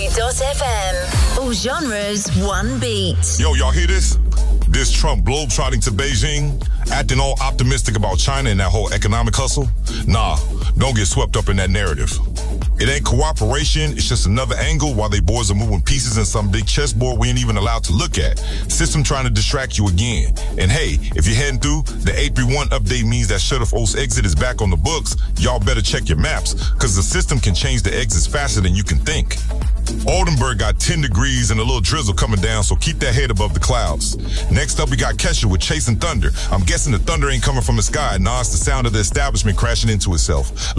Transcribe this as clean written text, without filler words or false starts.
102.fm. All genres, one beat. Yo, y'all hear this? This Trump globetrotting to Beijing, acting all optimistic about China and that whole economic hustle? Nah, don't get swept up in that narrative. It ain't cooperation, it's just another angle while they boys are moving pieces in some big chessboard we ain't even allowed to look at. System trying to distract you again. And hey, if you're heading through, the 831 update means that Shut Off O's exit is back on the books. Y'all better check your maps, cause the system can change the exits faster than you can think. Oldenburg got 10 degrees and a little drizzle coming down, so keep that head above the clouds. Next up, we got Kesha with Chasing Thunder. I'm guessing the thunder ain't coming from the sky. Nah, it's the sound of the establishment crashing into itself.